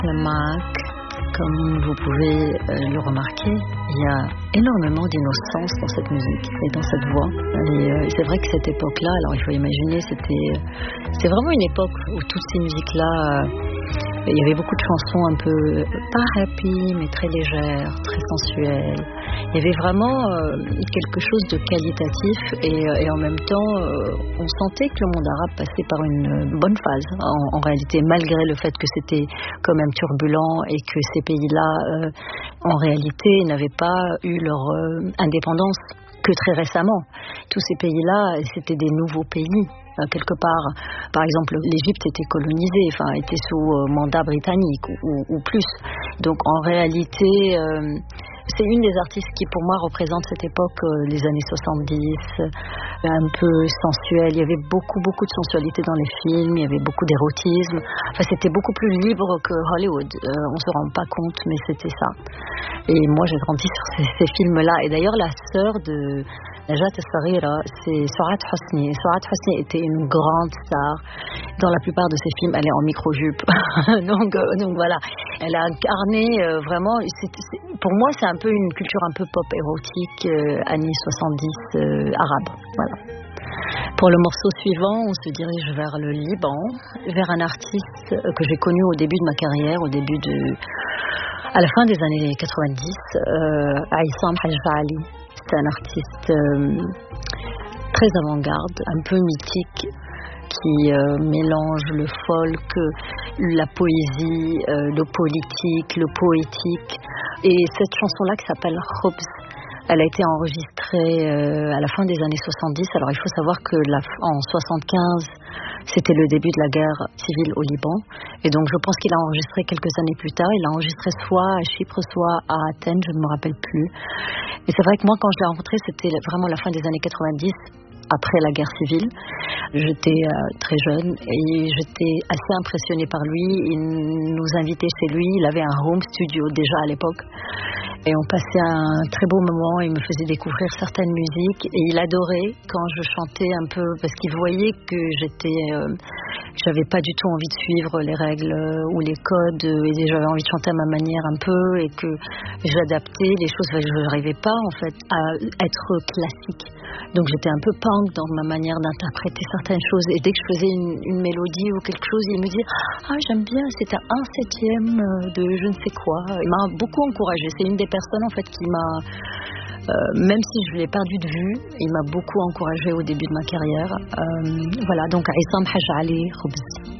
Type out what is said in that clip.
Mac, comme vous pouvez le remarquer, il y a énormément d'innocence dans cette musique et dans cette voix. Et c'est vrai que cette époque-là, alors il faut imaginer, c'est vraiment une époque où toutes ces musiques-là, il y avait beaucoup de chansons un peu, pas happy, mais très légères, très sensuelles. Il y avait vraiment quelque chose de qualitatif et en même temps, on sentait que le monde arabe passait par une bonne phase. En réalité, malgré le fait que c'était quand même turbulent et que ces pays-là, en réalité, n'avaient pas eu leur indépendance que très récemment. Tous ces pays-là, c'était des nouveaux pays. Quelque part, par exemple, l'Égypte était colonisée, était sous mandat britannique ou plus. Donc en réalité, c'est une des artistes qui pour moi représente cette époque, les années 70, un peu sensuelle. Il y avait beaucoup de sensualité dans les films, il y avait beaucoup d'érotisme. C'était beaucoup plus libre que Hollywood. On se rend pas compte, mais c'était ça. Et moi j'ai grandi sur ces films-là. Et d'ailleurs la sœur de Najat As-Saghira, c'est Souad Hosni. Souad Hosni était une grande star. Dans la plupart de ses films, elle est en micro-jupe. donc voilà, elle a incarné vraiment. Pour moi, c'est un peu une culture un peu pop érotique, années 70 arabe. Voilà. Pour le morceau suivant, on se dirige vers le Liban, vers un artiste que j'ai connu au début de ma carrière, à la fin des années 90, Aïssam Hajjali. C'est un artiste très avant-garde, un peu mythique, qui mélange le folk, la poésie, le politique, le poétique. Et cette chanson-là qui s'appelle Khobz, elle a été enregistrée à la fin des années 70. Alors il faut savoir que en 75, c'était le début de la guerre civile au Liban. Et donc je pense qu'il a enregistré quelques années plus tard. Il a enregistré soit à Chypre, soit à Athènes, je ne me rappelle plus. Et c'est vrai que moi, quand je l'ai rencontré, c'était vraiment la fin des années 90, après la guerre civile. J'étais très jeune et j'étais assez impressionnée par lui. Il nous invitait chez lui. Il avait un home studio déjà à l'époque. Et on passait un très beau moment. Il me faisait découvrir certaines musiques. Et il adorait quand je chantais un peu, parce qu'il voyait que j'avais pas du tout envie de suivre les règles ou les codes. Et j'avais envie de chanter à ma manière un peu. Et que j'adaptais les choses. Je n'arrivais pas, en fait, à être classique. Donc j'étais un peu punk dans ma manière d'interpréter certaines choses. Et dès que je faisais une mélodie ou quelque chose, il me disait « Ah, j'aime bien, c'était 1/7 de je ne sais quoi ». Il m'a beaucoup encouragée. C'est une des personnes, en fait, qui m'a... même si je l'ai perdu de vue, il m'a beaucoup encouragée au début de ma carrière. Voilà, donc Aïssam Hajjali Khobz.